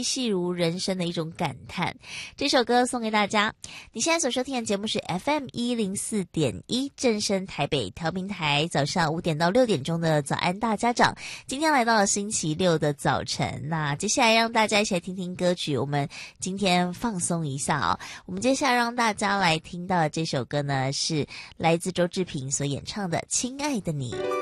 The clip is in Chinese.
细如人生的一种感叹。这首歌送给大家。你现在所收听的节目是 FM104.1 正声台北调频台，早上5点到6点钟的早安大家长。今天来到了星期六的早晨，那接下来让大家一起来听听歌曲，我们今天放松一下哦。我们接下来让大家来听到的这首歌呢，是来自周志平所演唱的《亲爱的你》。